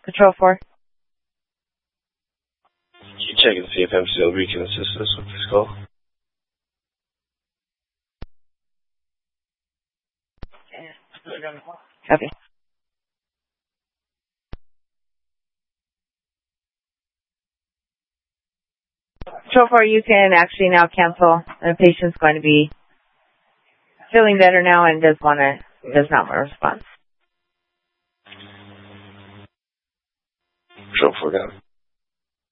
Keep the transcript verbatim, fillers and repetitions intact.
Control four. Can you check and see if M C L B can assist us with this call? Copy. Control four, you can actually now cancel. The patient's going to be feeling better now and does want to, does not want a response. Control four, got it.